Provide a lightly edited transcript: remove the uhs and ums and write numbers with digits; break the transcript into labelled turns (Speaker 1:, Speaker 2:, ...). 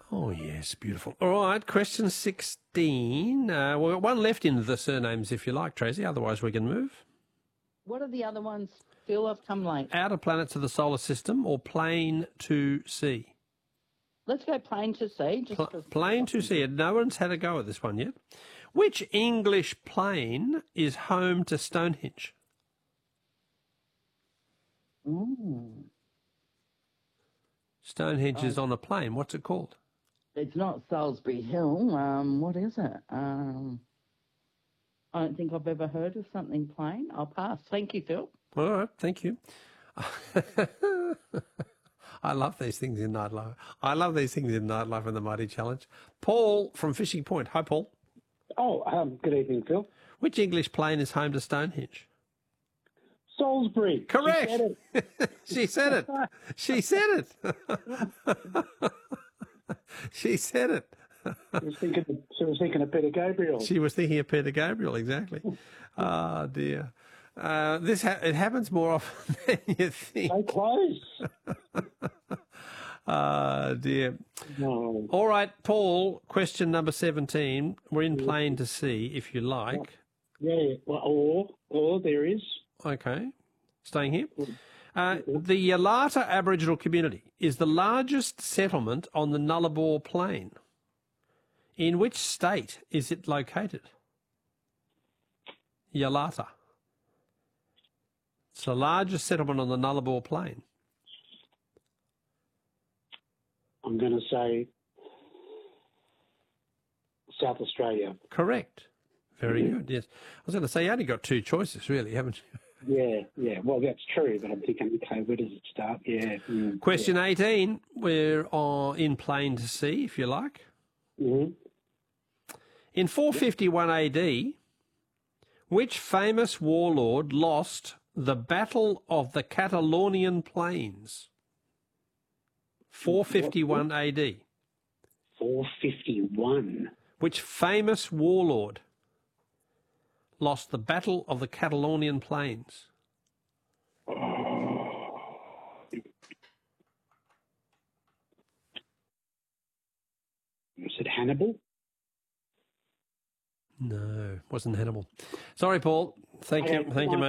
Speaker 1: Oh, yes, beautiful. All right, question 16. We've got one left in the surnames if you like, Tracy, otherwise we can move.
Speaker 2: What are the other ones? Phil, I've come late.
Speaker 1: Outer planets of the solar system or plain to sea?
Speaker 2: Let's go plain to sea.
Speaker 1: Plain to sea. No one's had a go at this one yet. Which English plain is home to Stonehenge? Stonehenge is on a plain. What's it called?
Speaker 2: It's not Salisbury Hill. What is it? I don't think I've ever heard of something plain. I'll pass. Thank you, Phil.
Speaker 1: All right, thank you. I love these things in nightlife. I love these things in nightlife and the Mighty Challenge. Paul from Fishing Point. Hi, Paul.
Speaker 3: Oh, good evening, Phil.
Speaker 1: Which English plain is home to Stonehenge?
Speaker 3: Salisbury.
Speaker 1: Correct. She said it. She said it. She said it.
Speaker 3: She was thinking of Peter Gabriel.
Speaker 1: She was thinking of Peter Gabriel, exactly. Oh, dear. It happens more often than you think.
Speaker 3: So close.
Speaker 1: Dear.
Speaker 3: No.
Speaker 1: All right, Paul, question number 17. We're in plain to sea, if you like.
Speaker 3: Yeah, well, or there is.
Speaker 1: Okay, staying here. The Yalata Aboriginal community is the largest settlement on the Nullarbor Plain. In which state is it located? Yalata. It's the largest settlement on the Nullarbor Plain.
Speaker 3: I'm going to say South Australia.
Speaker 1: Correct. Very good, yes. I was going to say, you only got two choices, really, haven't you?
Speaker 3: Yeah. Well, that's true, but I'm thinking, okay, where does it start? Yeah.
Speaker 1: Question 18. We're in plain to sea, if you like.
Speaker 3: Mm-hmm.
Speaker 1: In 451 AD, which famous warlord lost the Battle of the Catalonian Plains? 451 AD.
Speaker 3: 451.
Speaker 1: Which famous warlord lost the Battle of the Catalonian Plains?
Speaker 3: Was it Hannibal?
Speaker 1: No, it wasn't Hannibal. Sorry, Paul. Thank you, mate.